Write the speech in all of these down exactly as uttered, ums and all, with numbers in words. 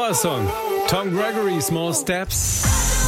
Power-Song. Tom Gregory, Small Steps.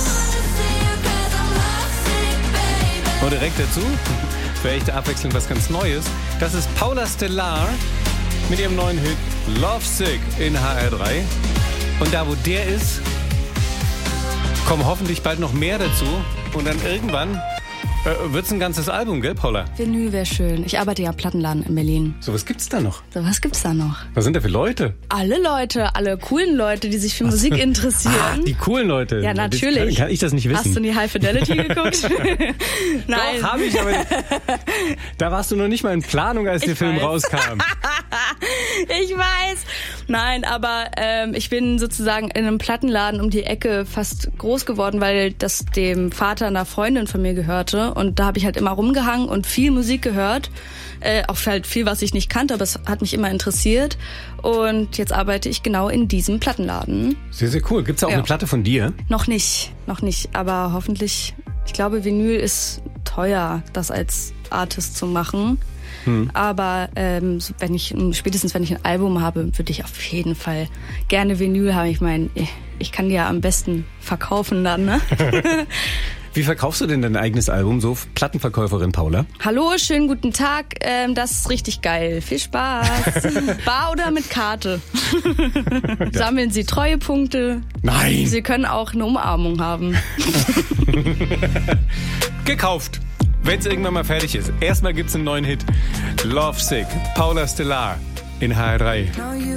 Und direkt dazu, für echte Abwechslung was ganz Neues, das ist Paula Stellar mit ihrem neuen Hit Lovesick in H R drei. Und da, wo der ist, kommen hoffentlich bald noch mehr dazu. Und dann irgendwann äh, wird's ein ganzes Album, gell, Paula? Vinyl wäre schön. Ich arbeite ja am Plattenladen in Berlin. So, was gibt's da noch? So, was gibt's da noch? Was sind da für Leute? Alle Leute, alle coolen Leute, die sich für Musik interessieren. Ah, die coolen Leute. Ja, natürlich. Kann, kann ich das nicht wissen? Hast du in die High Fidelity geguckt? Doch, Nein. hab ich, aber da warst du noch nicht mal in Planung, als der Ich Film weiß. rauskam. Ich weiß. Nein, aber ähm, ich bin sozusagen in einem Plattenladen um die Ecke fast groß geworden, weil das dem Vater einer Freundin von mir gehörte. Und da habe ich halt immer rumgehangen und viel Musik gehört. Äh, auch halt viel, was ich nicht kannte, aber es hat mich immer interessiert. Und jetzt arbeite ich genau in diesem Plattenladen. Sehr, sehr cool. Gibt's da auch Ja. eine Platte von dir? Noch nicht, noch nicht. Aber hoffentlich, ich glaube, Vinyl ist teuer, das als Artist zu machen. Hm. Aber ähm, so wenn ich spätestens wenn ich ein Album habe, würde ich auf jeden Fall gerne Vinyl haben. Ich meine, ich kann die ja am besten verkaufen dann, ne? Wie verkaufst du denn dein eigenes Album, so Plattenverkäuferin Paula? Hallo, schönen guten Tag. Ähm, das ist richtig geil. Viel Spaß. Bar oder mit Karte? Sammeln Sie Treuepunkte? Nein! Sie können auch eine Umarmung haben. Gekauft! Wenn's irgendwann mal fertig ist. Erstmal gibt's einen neuen Hit. Lovesick, Paula Stellar in H R drei.